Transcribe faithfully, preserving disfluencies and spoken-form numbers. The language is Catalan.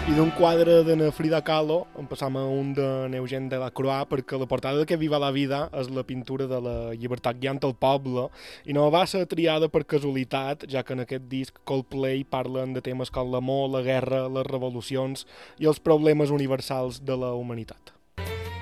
I d'un quadre de na Frida Kahlo en passam a un de Eugène Delacroix, perquè la portada de que Viva la vida és la pintura de la llibertat guiant al poble i no va ser triada per casualitat, ja que en aquest disc Coldplay parlen de temes com l'amor, la guerra, les revolucions i els problemes universals de la humanitat.